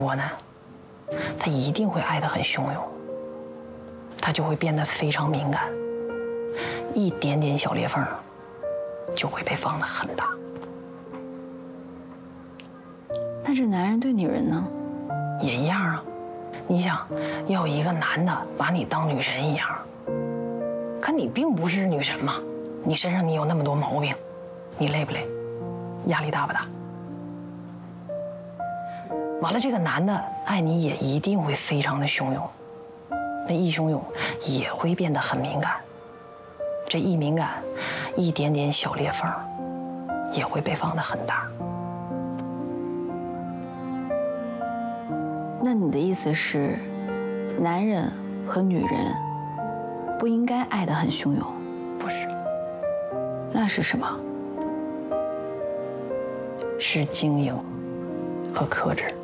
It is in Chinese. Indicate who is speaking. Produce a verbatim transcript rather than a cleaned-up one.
Speaker 1: 我呢，他一定会爱得很汹涌，他就会变得非常敏感，一点点小裂缝就会被放得很大。
Speaker 2: 那这男人对女人呢？
Speaker 1: 也一样啊。你想要一个男的把你当女神一样，可你并不是女神嘛，你身上你有那么多毛病，你累不累？压力大不大？完了，这个男的爱你也一定会非常的汹涌，那一汹涌也会变得很敏感，这一敏感，一点点小裂缝也会被放得很大。
Speaker 2: 那你的意思是，男人和女人不应该爱得很汹涌？
Speaker 1: 不是，
Speaker 2: 那是什么？
Speaker 1: 是经营和克制。